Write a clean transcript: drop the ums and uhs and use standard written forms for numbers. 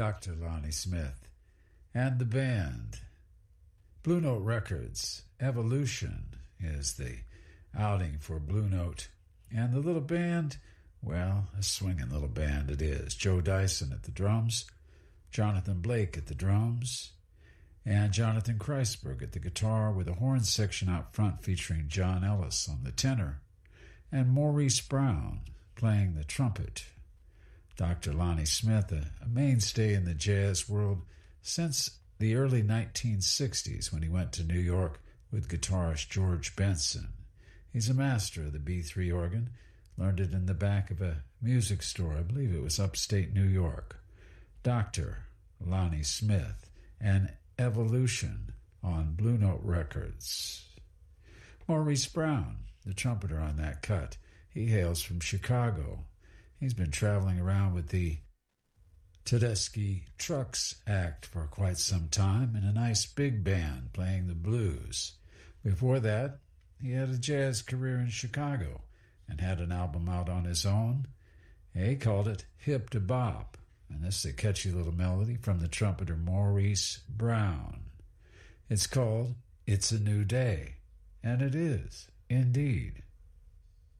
Dr. Lonnie Smith, and the band. Blue Note Records, Evolution is the outing for Blue Note. And the little band, well, a swinging little band it is. Joe Dyson at the drums, Jonathan Blake at the drums, and Jonathan Kreisberg at the guitar with a horn section out front featuring John Ellis on the tenor, and Maurice Brown playing the trumpet. Dr. Lonnie Smith, a mainstay in the jazz world since the early 1960s when he went to New York with guitarist George Benson. He's a master of the B3 organ, learned it in the back of a music store, I believe it was upstate New York. Dr. Lonnie Smith and Evolution on Blue Note Records. Maurice Brown, the trumpeter on that cut, he hails from Chicago. He's been traveling around with the Tedeschi Trucks Act for quite some time in a nice big band playing the blues. Before that, he had a jazz career in Chicago and had an album out on his own. He called it Hip to Bop, and this is a catchy little melody from the trumpeter Maurice Brown. It's called It's a New Day, and it is, indeed.